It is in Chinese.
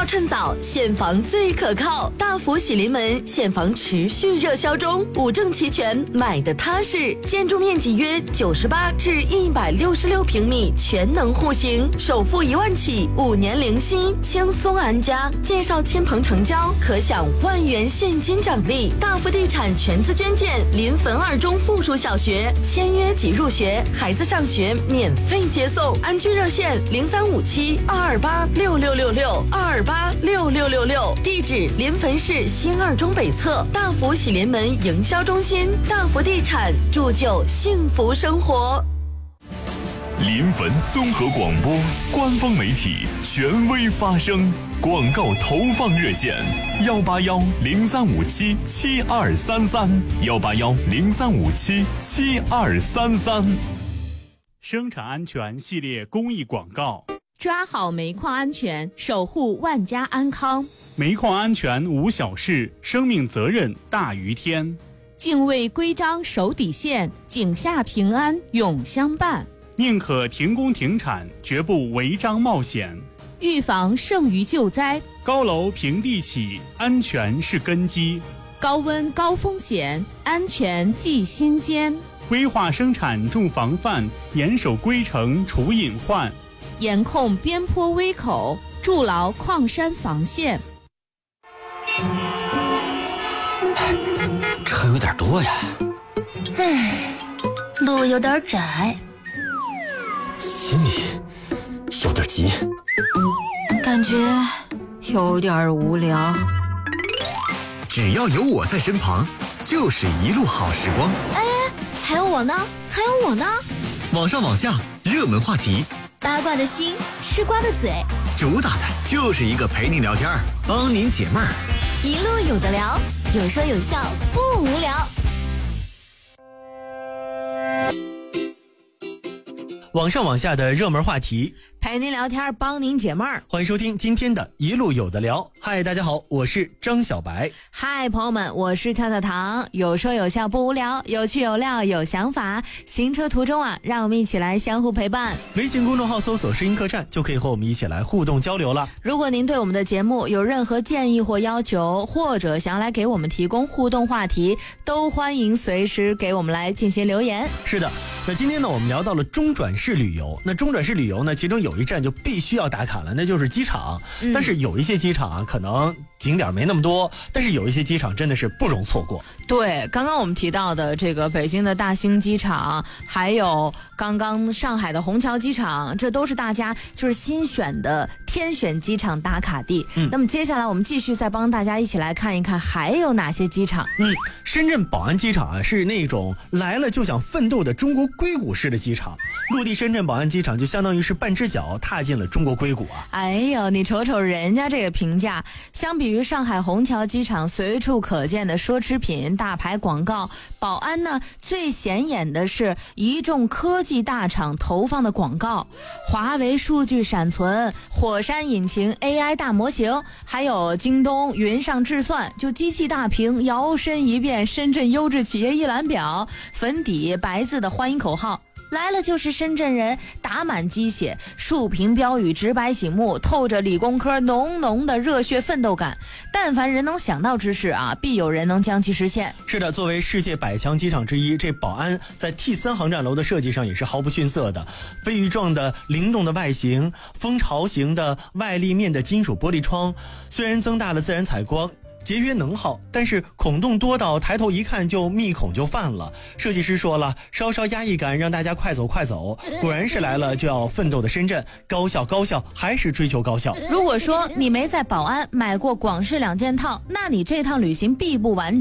趁早，现房最可靠。大福喜临门，现房持续热销中，五证齐全，买的踏实。建筑面积约98至166平米，全能户型，首付1万起，5年零息，轻松安家。介绍亲朋成交，可享10000元现金奖励。大福地产全资捐建，临汾2中附属小学，签约即入学，孩子上学免费接送。安居热线0357-228-6666，228-6666。地址：临汾市新2中北侧，大福喜临门营销中心。大福地产，铸就幸福生活。 临汾综合广播官方媒体，权威发声。广告投放热线：181-0357-7233，181-0357-7233。 生产安全系列公益广告。 抓好煤矿安全，守护万家安康。 煤矿安全无小事，生命责任大于天。 敬畏规章守底线，井下平安永相伴。 宁可停工停产，绝不违章冒险。 预防胜于救灾。 高楼平地起，安全是根基。 高温高风险，安全记心间。 规划生产重防范，严守规程除隐患。 严控边坡危口，筑牢矿山防线。 车有点多呀， 路有点窄， 心里有点急， 感觉有点无聊。 只要有我在身旁，就是一路好时光。 哎，还有我呢，还有我呢。 网上网下，热门话题， 八卦的心，吃瓜的嘴， 主打的就是一个陪您聊天，帮您解闷儿。 一路有的聊，有说有笑，不无聊。 网上网下的热门话题， 陪您聊天，帮您解闷儿。 欢迎收听今天的一路有的聊。嗨，大家好，我是张小白。 嗨，朋友们，我是跳跳糖。有说有笑不无聊，有趣有料有想法。行车途中啊，让我们一起来相互陪伴。 微信公众号搜索声音客栈，就可以和我们一起来互动交流了。 如果您对我们的节目有任何建议或要求，或者想要来给我们提供互动话题，都欢迎随时给我们来进行留言。 是的，那今天呢，我们聊到了中转式旅游。那中转式旅游呢，其中有一站就必须要打卡了，那就是机场。但是有一些机场啊，可能景点没那么多，但是有一些机场真的是不容错过。 对，刚刚我们提到的这个北京的大兴机场，还有刚刚上海的虹桥机场，这都是大家就是新选的天选机场打卡地。那么接下来我们继续再帮大家一起来看一看还有哪些机场。 深圳宝安机场啊，是那种来了就想奋斗的中国硅谷式的机场。陆地深圳宝安机场就相当于是半只脚踏进了中国硅谷啊。 哎呦，你瞅瞅人家这个评价，相比于上海虹桥机场随处可见的奢侈品大牌广告，宝安呢最显眼的是一众科技大厂投放的广告，华为数据闪存，火山引擎 AI 大模型，还有京东云上智算，就机器大屏摇身一变深圳优质企业一览表，粉底白字的欢迎口号，来了就是深圳人，打满鸡血，竖屏标语直白醒目，透着理工科浓浓的热血奋斗感。但凡人能想到之事啊，必有人能将其实现。 是的，作为世界100强机场之一，这宝安在 T3 航站楼的设计上也是毫不逊色的。飞鱼状的灵动的外形，蜂巢型的外立面的金属玻璃窗，虽然增大了自然采光，节约能耗，但是孔洞多到抬头一看就密孔就犯了。设计师说了，稍稍压抑感让大家快走快走，果然是来了就要奋斗的深圳，高效高效还是追求高效。 如果说你没在宝安买过广式2件套，那你这趟旅行必不完整。